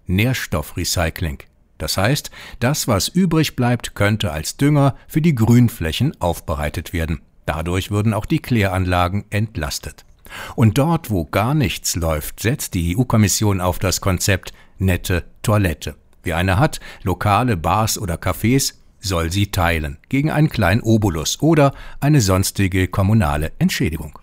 Nährstoffrecycling. Das heißt, das, was übrig bleibt, könnte als Dünger für die Grünflächen aufbereitet werden. Dadurch würden auch die Kläranlagen entlastet. Und dort, wo gar nichts läuft, setzt die EU-Kommission auf das Konzept nette Toilette. Wer eine hat, lokale Bars oder Cafés, soll sie teilen, gegen einen kleinen Obolus oder eine sonstige kommunale Entschädigung.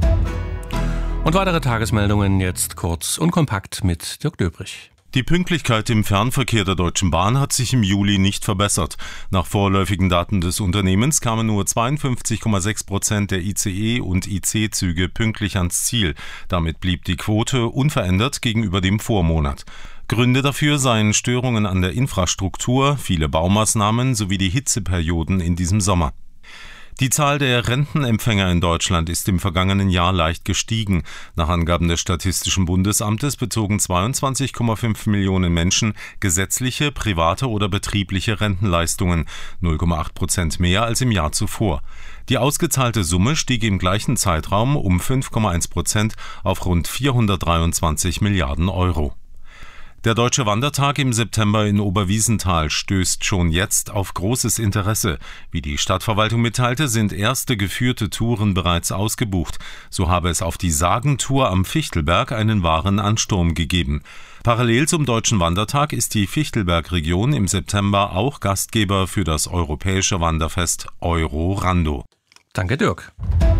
Und weitere Tagesmeldungen jetzt kurz und kompakt mit Dirk Döbrich. Die Pünktlichkeit im Fernverkehr der Deutschen Bahn hat sich im Juli nicht verbessert. Nach vorläufigen Daten des Unternehmens kamen nur 52,6% der ICE- und IC-Züge pünktlich ans Ziel. Damit blieb die Quote unverändert gegenüber dem Vormonat. Gründe dafür seien Störungen an der Infrastruktur, viele Baumaßnahmen sowie die Hitzeperioden in diesem Sommer. Die Zahl der Rentenempfänger in Deutschland ist im vergangenen Jahr leicht gestiegen. Nach Angaben des Statistischen Bundesamtes bezogen 22,5 Millionen Menschen gesetzliche, private oder betriebliche Rentenleistungen, 0,8% mehr als im Jahr zuvor. Die ausgezahlte Summe stieg im gleichen Zeitraum um 5,1% auf rund 423 Milliarden Euro. Der Deutsche Wandertag im September in Oberwiesenthal stößt schon jetzt auf großes Interesse. Wie die Stadtverwaltung mitteilte, sind erste geführte Touren bereits ausgebucht. So habe es auf die Sagentour am Fichtelberg einen wahren Ansturm gegeben. Parallel zum Deutschen Wandertag ist die Fichtelbergregion im September auch Gastgeber für das europäische Wanderfest Euro-Rando. Danke, Dirk.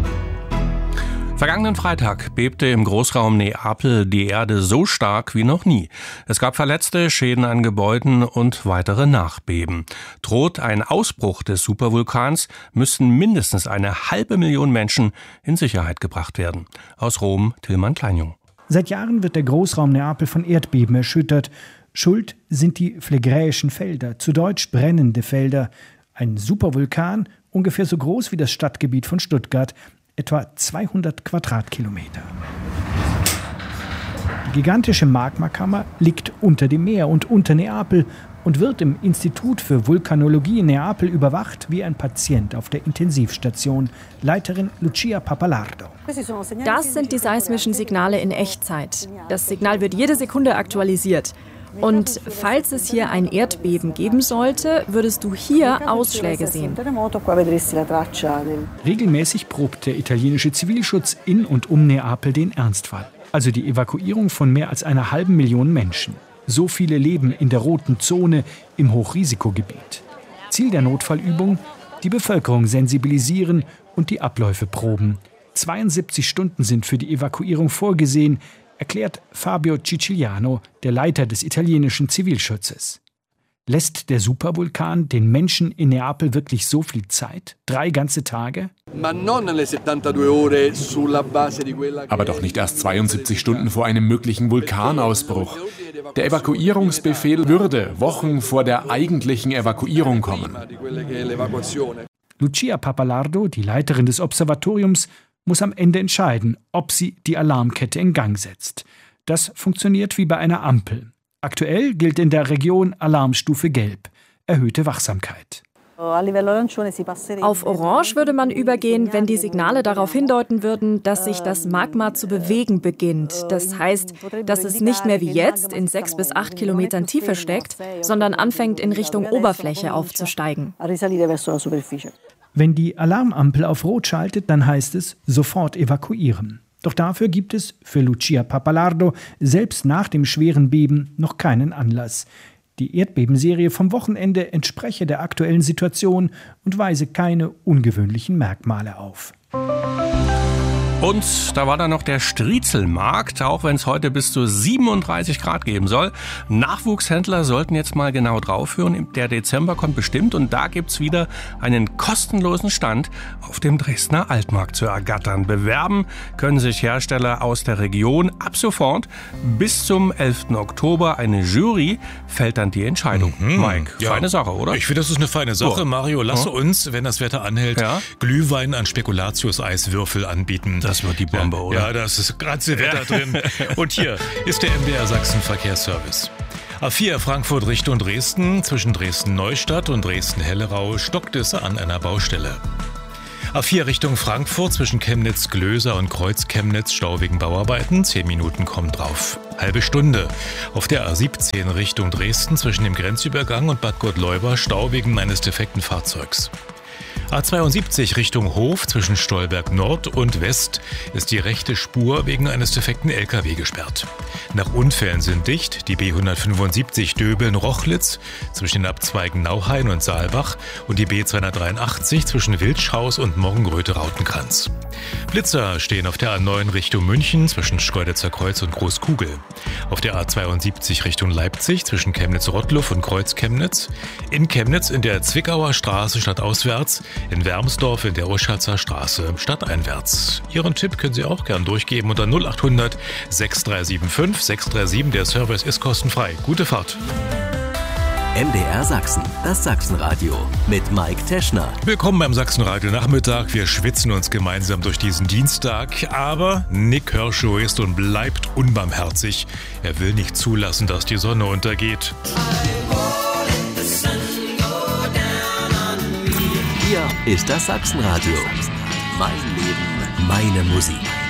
Vergangenen Freitag bebte im Großraum Neapel die Erde so stark wie noch nie. Es gab Verletzte, Schäden an Gebäuden und weitere Nachbeben. Droht ein Ausbruch des Supervulkans, müssten mindestens 500.000 Menschen in Sicherheit gebracht werden. Aus Rom, Tillmann Kleinjung. Seit Jahren wird der Großraum Neapel von Erdbeben erschüttert. Schuld sind die phlegräischen Felder, zu Deutsch brennende Felder. Ein Supervulkan, ungefähr so groß wie das Stadtgebiet von Stuttgart, etwa 200 Quadratkilometer. Die gigantische Magmakammer liegt unter dem Meer und unter Neapel und wird im Institut für Vulkanologie in Neapel überwacht wie ein Patient auf der Intensivstation. Leiterin Lucia Pappalardo. Das sind die seismischen Signale in Echtzeit. Das Signal wird jede Sekunde aktualisiert. Und falls es hier ein Erdbeben geben sollte, würdest du hier Ausschläge sehen. Regelmäßig probt der italienische Zivilschutz in und um Neapel den Ernstfall. Also die Evakuierung von mehr als 500.000 Menschen. So viele leben in der roten Zone im Hochrisikogebiet. Ziel der Notfallübung: die Bevölkerung sensibilisieren und die Abläufe proben. 72 Stunden sind für die Evakuierung vorgesehen, erklärt Fabio Ciciliano, der Leiter des italienischen Zivilschutzes. Lässt der Supervulkan den Menschen in Neapel wirklich so viel Zeit? 3 ganze Tage? Aber doch nicht erst 72 Stunden vor einem möglichen Vulkanausbruch. Der Evakuierungsbefehl würde Wochen vor der eigentlichen Evakuierung kommen. Lucia Pappalardo, die Leiterin des Observatoriums, muss am Ende entscheiden, ob sie die Alarmkette in Gang setzt. Das funktioniert wie bei einer Ampel. Aktuell gilt in der Region Alarmstufe Gelb, erhöhte Wachsamkeit. Auf Orange würde man übergehen, wenn die Signale darauf hindeuten würden, dass sich das Magma zu bewegen beginnt. Das heißt, dass es nicht mehr wie jetzt in 6 bis 8 Kilometern Tiefe steckt, sondern anfängt in Richtung Oberfläche aufzusteigen. Wenn die Alarmampel auf Rot schaltet, dann heißt es sofort evakuieren. Doch dafür gibt es für Lucia Pappalardo selbst nach dem schweren Beben noch keinen Anlass. Die Erdbebenserie vom Wochenende entspreche der aktuellen Situation und weise keine ungewöhnlichen Merkmale auf. Und da war dann noch der Striezelmarkt, auch wenn es heute bis zu 37 Grad geben soll. Nachwuchshändler sollten jetzt mal genau draufhören. Der Dezember kommt bestimmt und da gibt's wieder einen kostenlosen Stand auf dem Dresdner Altmarkt zu ergattern. Bewerben können sich Hersteller aus der Region ab sofort. Bis zum 11. Oktober eine Jury fällt dann die Entscheidung. Mike, ja, feine Sache, oder? Ich finde, das ist eine feine Sache. Oh. Mario, lasse uns, wenn das Wetter anhält, Glühwein an Spekulatius-Eiswürfel anbieten. Das wird die Bombe, oder? Ja, da ist das ganze Wetter drin. Und hier ist der MDR Sachsen Verkehrsservice. A4 Frankfurt Richtung Dresden. Zwischen Dresden-Neustadt und Dresden-Hellerau stockt es an einer Baustelle. A4 Richtung Frankfurt zwischen Chemnitz-Glöser und Kreuz-Chemnitz Stau wegen Bauarbeiten. 10 Minuten kommt drauf. halbe Stunde. Auf der A17 Richtung Dresden zwischen dem Grenzübergang und Bad Gottleuba Stau wegen eines defekten Fahrzeugs. A72 Richtung Hof zwischen Stolberg Nord und West ist die rechte Spur wegen eines defekten LKW gesperrt. Nach Unfällen sind dicht die B175 Döbeln-Rochlitz zwischen den Abzweigen Nauhain und Saalbach und die B283 zwischen Wildschhaus und Morgenröte-Rautenkranz. Blitzer stehen auf der A9 Richtung München zwischen Schkeuditzer Kreuz und Großkugel. Auf der A72 Richtung Leipzig zwischen Chemnitz-Rottluff und Kreuz-Chemnitz. In Chemnitz in der Zwickauer Straße stadtauswärts. In Wermsdorf in der Oschatzer Straße stadteinwärts. Ihren Tipp können Sie auch gern durchgeben unter 0800 6375 637. Der Service ist kostenfrei. Gute Fahrt. MDR Sachsen, das Sachsenradio mit Mike Teschner. Willkommen beim Sachsenradio Nachmittag. Wir schwitzen uns gemeinsam durch diesen Dienstag. Aber Nick Kershaw ist und bleibt unbarmherzig. Er will nicht zulassen, dass die Sonne untergeht. Hier ist das Sachsenradio. Mein Leben, meine Musik.